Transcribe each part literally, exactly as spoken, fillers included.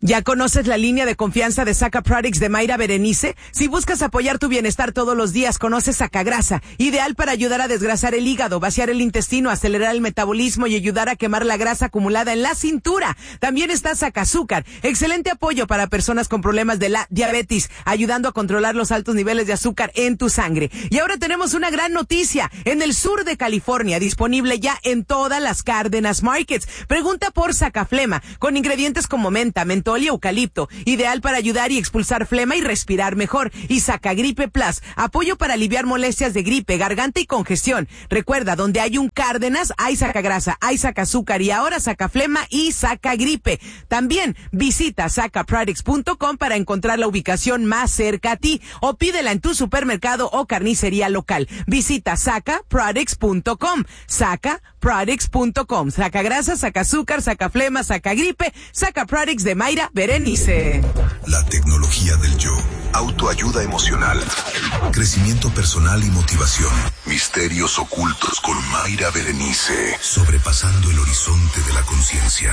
¿Ya conoces la línea de confianza de Saca Products de Mayra Berenice? Si buscas apoyar tu bienestar todos los días, conoce Sacagrasa, ideal para ayudar a desgrasar el hígado, vaciar el intestino, acelerar el metabolismo y ayudar a quemar la grasa acumulada en la cintura. También está Sacazúcar, excelente apoyo para personas con problemas de la diabetes, ayudando a controlar los altos niveles de azúcar en tu sangre. Y ahora tenemos una gran noticia, en el sur de California, disponible ya en todas las Cárdenas Markets. Pregunta por Sacaflema, con ingredientes como menta, mentol y eucalipto, ideal para ayudar y expulsar flema y respirar mejor. Y Sacagripe Plus, apoyo para aliviar molestias de gripe, garganta y congestión. Recuerda, donde hay un Cárdenas, hay Sacagrasa, hay Sacazúcar y ahora Sacaflema y Sacagripe. También visita saca products punto com para encontrar la ubicación más cerca a ti o pídela en tu supermercado o carnicería local. Visita saca products punto com, saca products punto com. Sacagrasa, Sacazúcar, Sacaflema, Sacagripe, Saca Products de Mayra Berenice. La tecnología del yo, autoayuda emocional, crecimiento personal y motivación. Misterios ocultos con Mayra Berenice, sobrepasando el horizonte de la conciencia.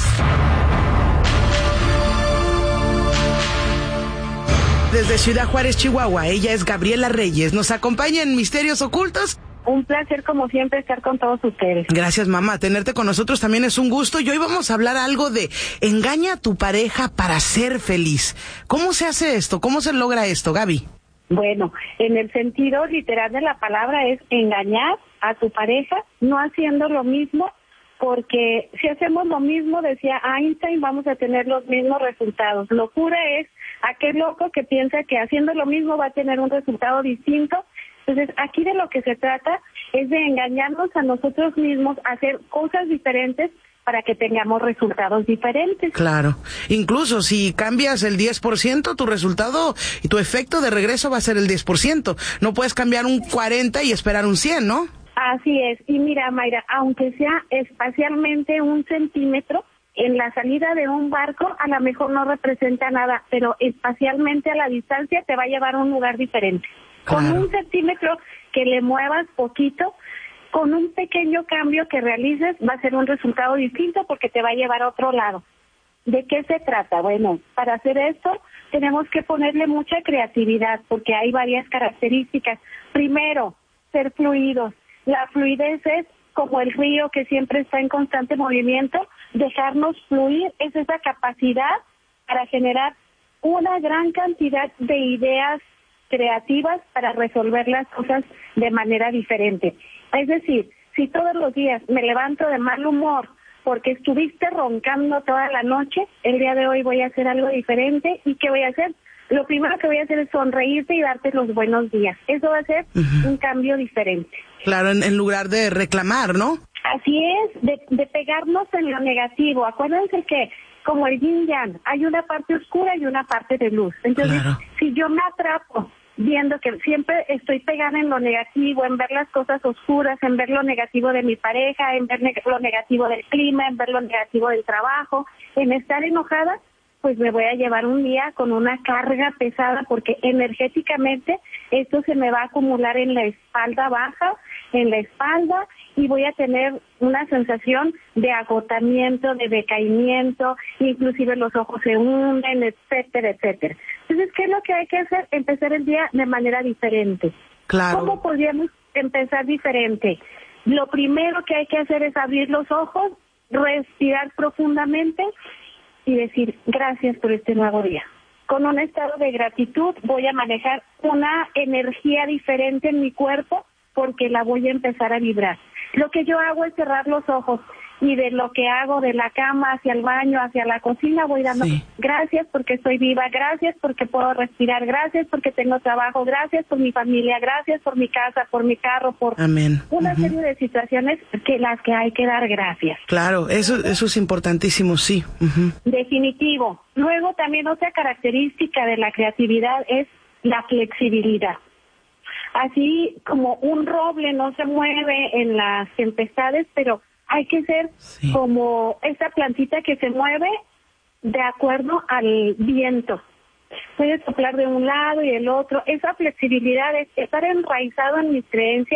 Desde Ciudad Juárez, Chihuahua, ella es Gabriela Reyes. ¿Nos acompaña en Misterios Ocultos? Un placer, como siempre, estar con todos ustedes. Gracias, mamá. Tenerte con nosotros también es un gusto. Y hoy vamos a hablar algo de engaña a tu pareja para ser feliz. ¿Cómo se hace esto? ¿Cómo se logra esto, Gaby? Bueno, en el sentido literal de la palabra es engañar a tu pareja no haciendo lo mismo, porque si hacemos lo mismo, decía Einstein, vamos a tener los mismos resultados. Locura es aquel loco que piensa que haciendo lo mismo va a tener un resultado distinto. Entonces, aquí de lo que se trata es de engañarnos a nosotros mismos, hacer cosas diferentes para que tengamos resultados diferentes. Claro. Incluso si cambias el diez por ciento, tu resultado y tu efecto de regreso va a ser el diez por ciento. No puedes cambiar un cuarenta por ciento y esperar un cien por ciento, ¿no? Así es. Y mira, Mayra, aunque sea espacialmente un centímetro, en la salida de un barco a lo mejor no representa nada, pero espacialmente a la distancia te va a llevar a un lugar diferente. Con claro. Un centímetro que le muevas poquito, con un pequeño cambio que realices, va a ser un resultado distinto porque te va a llevar a otro lado. ¿De qué se trata? Bueno, para hacer esto tenemos que ponerle mucha creatividad porque hay varias características. Primero, ser fluidos. La fluidez es como el río que siempre está en constante movimiento, dejarnos fluir es esa capacidad para generar una gran cantidad de ideas creativas para resolver las cosas de manera diferente. Es decir, si todos los días me levanto de mal humor porque estuviste roncando toda la noche, el día de hoy voy a hacer algo diferente. ¿Y qué voy a hacer? Lo primero que voy a hacer es sonreírte y darte los buenos días. Eso va a ser uh-huh. un cambio diferente. Claro, en, en lugar de reclamar, ¿no? Así es, de, de pegarnos en lo negativo. Acuérdense que como el yin yang, hay una parte oscura y una parte de luz. Entonces, claro. si yo me atrapo viendo que siempre estoy pegada en lo negativo, en ver las cosas oscuras, en ver lo negativo de mi pareja, en ver ne- lo negativo del clima, en ver lo negativo del trabajo, en estar enojada, pues me voy a llevar un día con una carga pesada porque energéticamente esto se me va a acumular en la espalda baja, en la espalda, y voy a tener una sensación de agotamiento, de decaimiento, inclusive los ojos se hunden, etcétera, etcétera. Entonces, ¿qué es lo que hay que hacer? Empezar el día de manera diferente. Claro. ¿Cómo podríamos empezar diferente? Lo primero que hay que hacer es abrir los ojos, respirar profundamente y decir gracias por este nuevo día. Con un estado de gratitud voy a manejar una energía diferente en mi cuerpo porque la voy a empezar a vibrar. Lo que yo hago es cerrar los ojos y de lo que hago de la cama hacia el baño, hacia la cocina, voy dando sí. gracias porque estoy viva, gracias porque puedo respirar, gracias porque tengo trabajo, gracias por mi familia, gracias por mi casa, por mi carro, por Amén. una uh-huh. serie de situaciones que las que hay que dar gracias. Claro, eso eso es importantísimo, sí. Uh-huh. Definitivo. Luego también otra característica de la creatividad es la flexibilidad. Así como un roble no se mueve en las tempestades, pero hay que ser sí. como esta plantita que se mueve de acuerdo al viento. Puede soplar de un lado y del otro. Esa flexibilidad es estar enraizado en mis creencias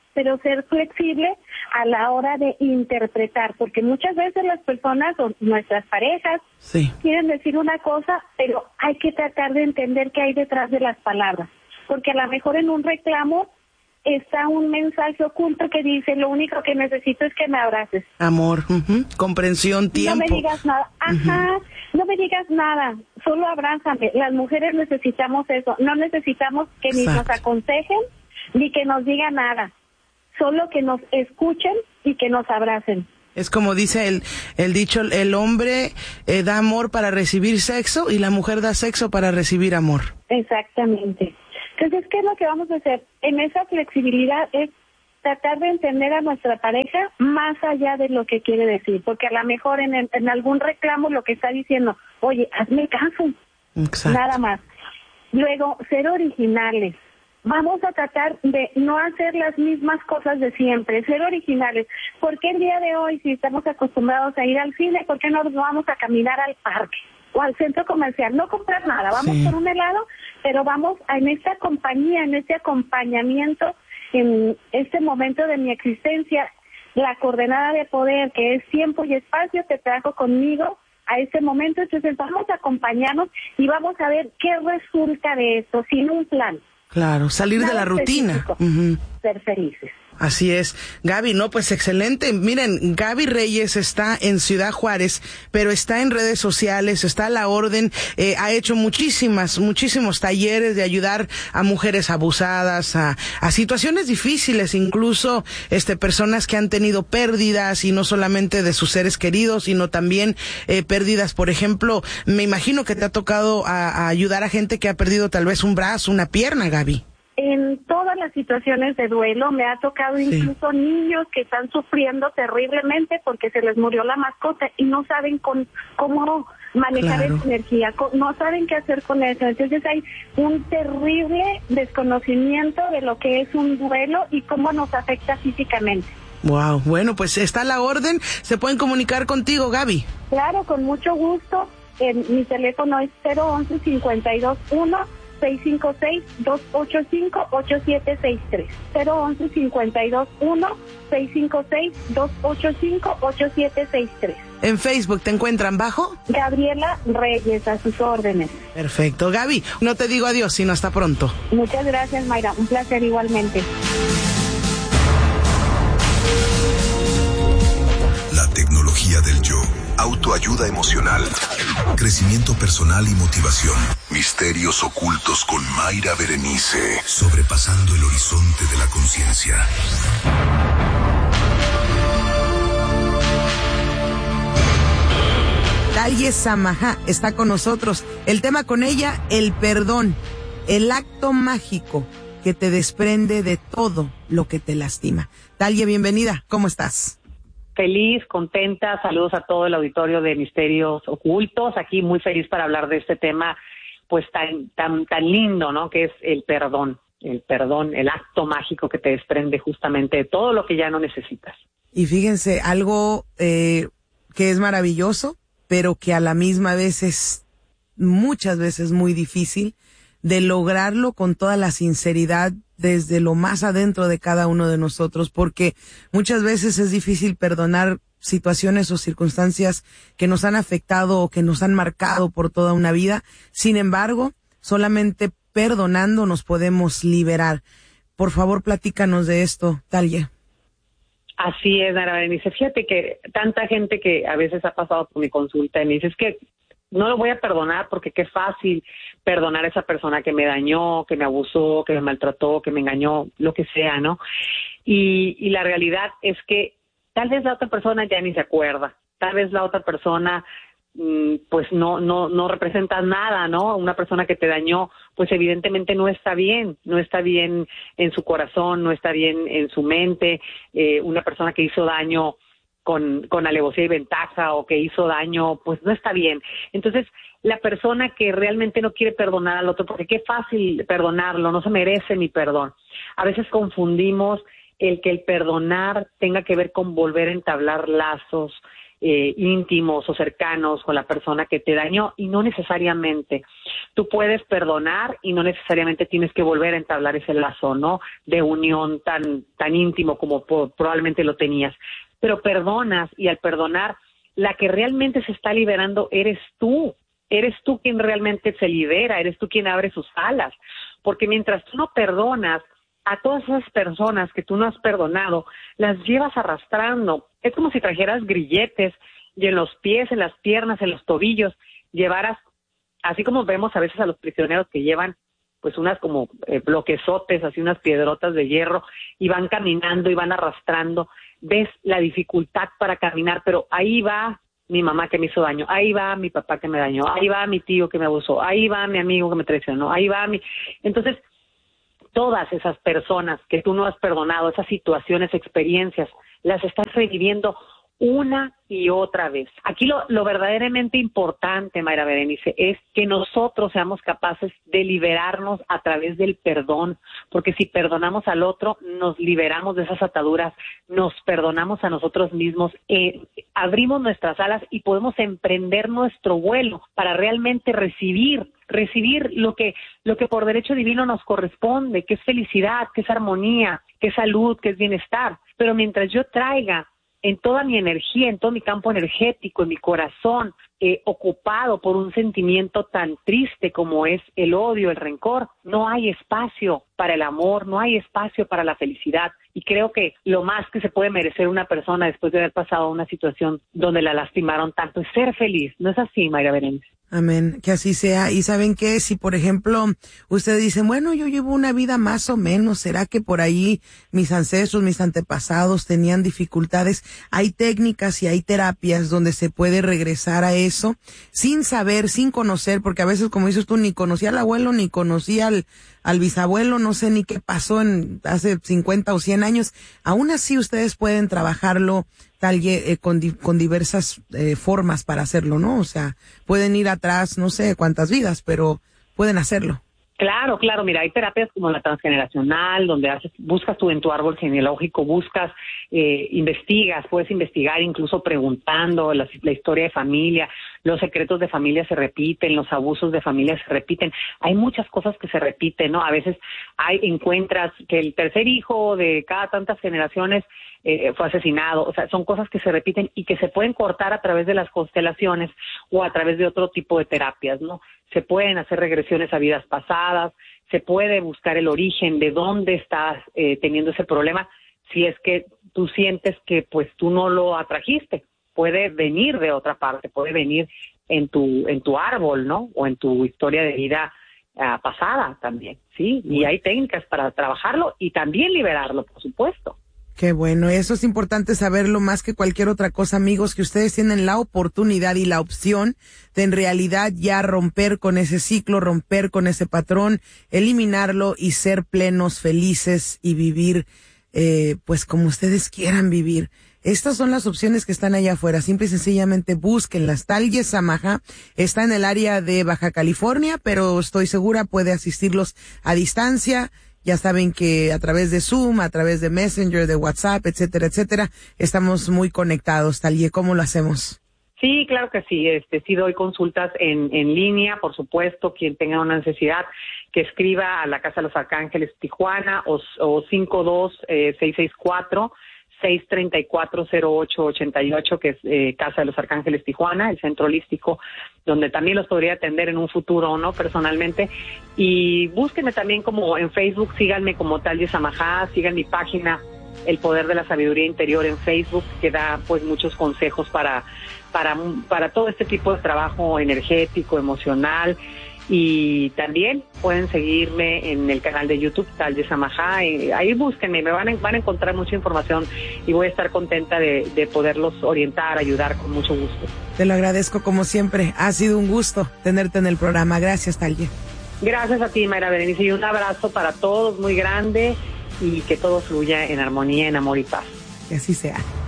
pero ser flexible a la hora de interpretar, porque muchas veces las personas o nuestras parejas sí. quieren decir una cosa, pero hay que tratar de entender qué hay detrás de las palabras, porque a lo mejor en un reclamo está un mensaje oculto que dice, lo único que necesito es que me abraces. Amor, uh-huh. comprensión, tiempo. No me digas nada, ajá, uh-huh. no me digas nada, solo abrázame. Las mujeres necesitamos eso, no necesitamos que Exacto. ni nos aconsejen, ni que nos digan nada, solo que nos escuchen y que nos abracen. Es como dice el, el dicho, el hombre eh, da amor para recibir sexo y la mujer da sexo para recibir amor. Exactamente. Entonces, ¿qué es lo que vamos a hacer? En esa flexibilidad es tratar de entender a nuestra pareja más allá de lo que quiere decir, porque a lo mejor en, el, en algún reclamo lo que está diciendo, oye, hazme caso, Exacto. nada más. Luego, ser originales. Vamos a tratar de no hacer las mismas cosas de siempre, ser originales. ¿Por qué el día de hoy, si estamos acostumbrados a ir al cine, por qué no nos vamos a caminar al parque o al centro comercial? No comprar nada, vamos sí. por un helado, pero vamos en esta compañía, en este acompañamiento, en este momento de mi existencia, la coordenada de poder, que es tiempo y espacio, te trajo conmigo a este momento. Entonces vamos a acompañarnos y vamos a ver qué resulta de esto, sin un plan. Claro, salir Nada de la rutina. Uh-huh. Ser felices. Así es. Gaby, no, pues excelente. Miren, Gaby Reyes está en Ciudad Juárez, pero está en redes sociales, está a la orden, eh, ha hecho muchísimas, muchísimos talleres de ayudar a mujeres abusadas, a, a situaciones difíciles, incluso este personas que han tenido pérdidas, y no solamente de sus seres queridos, sino también eh, pérdidas, por ejemplo, me imagino que te ha tocado a, a ayudar a gente que ha perdido tal vez un brazo, una pierna, Gaby. En todas las situaciones de duelo me ha tocado sí. incluso niños que están sufriendo terriblemente porque se les murió la mascota y no saben con, cómo manejar claro. esa energía, no saben qué hacer con eso. Entonces hay un terrible desconocimiento de lo que es un duelo y cómo nos afecta físicamente. Wow, bueno, pues está a la orden. ¿Se pueden comunicar contigo, Gaby? Claro, con mucho gusto. En, mi teléfono es cero once cincuenta y dos uno seis cinco seis dos ocho cinco ocho siete seis tres. cero once cincuenta y dos uno seis cinco seis dos ocho cinco ocho siete seis tres. En Facebook te encuentran bajo Gabriela Reyes, a sus órdenes. Perfecto, Gaby, no te digo adiós, sino hasta pronto. Muchas gracias, Mayra, un placer igualmente. La tecnología del yo, autoayuda emocional, crecimiento personal y motivación. Misterios ocultos con Mayra Berenice, sobrepasando el horizonte de la conciencia. Talie Samaha está con nosotros. El tema con ella, el perdón, el acto mágico que te desprende de todo lo que te lastima. Talie, bienvenida, ¿cómo estás? Feliz, contenta, saludos a todo el auditorio de Misterios Ocultos, aquí muy feliz para hablar de este tema pues tan tan tan lindo, ¿no? Que es el perdón, el perdón, el acto mágico que te desprende justamente de todo lo que ya no necesitas. Y fíjense, algo eh, que es maravilloso, pero que a la misma vez es muchas veces muy difícil de lograrlo con toda la sinceridad desde lo más adentro de cada uno de nosotros, porque muchas veces es difícil perdonar situaciones o circunstancias que nos han afectado o que nos han marcado por toda una vida. Sin embargo, solamente perdonando nos podemos liberar. Por favor, platícanos de esto, Talie. Así es, Ana Berenice. Fíjate que tanta gente que a veces ha pasado por mi consulta y me dice, es que no lo voy a perdonar porque qué fácil perdonar a esa persona que me dañó, que me abusó, que me maltrató, que me engañó, lo que sea, ¿no? Y, y la realidad es que tal vez la otra persona ya ni se acuerda, tal vez la otra persona mmm, pues no no no representa nada, ¿no? Una persona que te dañó, pues evidentemente no está bien, no está bien en su corazón, no está bien en su mente. Eh, una persona que hizo daño con, con alevosía y ventaja o que hizo daño, pues no está bien. Entonces, la persona que realmente no quiere perdonar al otro, porque qué fácil perdonarlo, no se merece mi perdón. A veces confundimos el que el perdonar tenga que ver con volver a entablar lazos eh, íntimos o cercanos con la persona que te dañó, y no necesariamente. Tú puedes perdonar y no necesariamente tienes que volver a entablar ese lazo, ¿no?, de unión tan, tan íntimo como po- probablemente lo tenías. Pero perdonas, y al perdonar, la que realmente se está liberando eres tú. Eres tú quien realmente se libera, eres tú quien abre sus alas. Porque mientras tú no perdonas, a todas esas personas que tú no has perdonado, las llevas arrastrando. Es como si trajeras grilletes y en los pies, en las piernas, en los tobillos, llevaras, así como vemos a veces a los prisioneros que llevan pues unas como eh, bloquezotes, así unas piedrotas de hierro, y van caminando y van arrastrando. Ves la dificultad para caminar, pero ahí va mi mamá que me hizo daño, ahí va mi papá que me dañó, ahí va mi tío que me abusó, ahí va mi amigo que me traicionó, ahí va mi... Entonces, todas esas personas que tú no has perdonado, esas situaciones, experiencias, las estás reviviendo una y otra vez. Aquí lo, lo verdaderamente importante, Mayra Berenice, es que nosotros seamos capaces de liberarnos a través del perdón, porque si perdonamos al otro, nos liberamos de esas ataduras, nos perdonamos a nosotros mismos, eh, abrimos nuestras alas y podemos emprender nuestro vuelo para realmente recibir, recibir lo que, lo que por derecho divino nos corresponde, que es felicidad, que es armonía, que es salud, que es bienestar. Pero mientras yo traiga en toda mi energía, en todo mi campo energético, en mi corazón, eh, ocupado por un sentimiento tan triste como es el odio, el rencor, no hay espacio para el amor, no hay espacio para la felicidad. Y creo que lo más que se puede merecer una persona después de haber pasado una situación donde la lastimaron tanto es ser feliz. ¿No es así, Mayra Berenice? Amén, que así sea. Y ¿saben qué? Si, por ejemplo, ustedes dicen, bueno, yo llevo una vida más o menos, ¿será que por ahí mis ancestros, mis antepasados tenían dificultades? Hay técnicas y hay terapias donde se puede regresar a eso sin saber, sin conocer, porque a veces, como dices tú, ni conocía al abuelo, ni conocía al, al bisabuelo, no sé ni qué pasó en hace cincuenta o cien años. Aún así, ustedes pueden trabajarlo tal eh, con, di, con diversas eh, formas para hacerlo, ¿no? O sea, pueden ir atrás, no sé cuántas vidas, pero pueden hacerlo. Claro, claro, mira, hay terapias como la transgeneracional, donde haces, buscas tú en tu árbol genealógico, buscas, eh, investigas, puedes investigar incluso preguntando la, la historia de familia, los secretos de familia se repiten, los abusos de familia se repiten, hay muchas cosas que se repiten, ¿no? A veces hay encuentras que el tercer hijo de cada tantas generaciones eh, fue asesinado, o sea, son cosas que se repiten y que se pueden cortar a través de las constelaciones o a través de otro tipo de terapias, ¿no? Se pueden hacer regresiones a vidas pasadas, se puede buscar el origen de dónde estás eh, teniendo ese problema, si es que tú sientes que pues tú no lo atrajiste, puede venir de otra parte, puede venir en tu en tu árbol, ¿no? O en tu historia de vida uh, pasada también, ¿sí? Y hay técnicas para trabajarlo y también liberarlo, por supuesto. Qué bueno, eso es importante saberlo más que cualquier otra cosa, amigos, que ustedes tienen la oportunidad y la opción de en realidad ya romper con ese ciclo, romper con ese patrón, eliminarlo y ser plenos, felices y vivir eh, pues como ustedes quieran vivir. Estas son las opciones que están allá afuera, simple y sencillamente búsquenlas. Talye Samaha está en el área de Baja California, pero estoy segura puede asistirlos a distancia. Ya saben que a través de Zoom, a través de Messenger, de WhatsApp, etcétera, etcétera, estamos muy conectados. Talye, ¿cómo lo hacemos? Sí, claro que sí. Este, sí doy consultas en, en línea, por supuesto. Quien tenga una necesidad, que escriba a la Casa de los Arcángeles Tijuana o, o cinco dos seis seis cuatro seis tres cuatro cero ocho ocho ocho, que es eh, Casa de los Arcángeles Tijuana, el centro holístico, donde también los podría atender en un futuro, ¿no? Personalmente. Y búsquenme también como en Facebook, síganme como Talye Samaha, sigan mi página El Poder de la Sabiduría Interior en Facebook, que da pues muchos consejos para, para, para todo este tipo de trabajo energético, emocional. Y también pueden seguirme en el canal de YouTube, Talye Samaha. Ahí búsquenme, me van a, van a encontrar mucha información y voy a estar contenta de, de poderlos orientar, ayudar con mucho gusto. Te lo agradezco como siempre. Ha sido un gusto tenerte en el programa. Gracias, Talye. Gracias a ti, Mayra Berenice, y un abrazo para todos muy grande y que todo fluya en armonía, en amor y paz. Que así sea.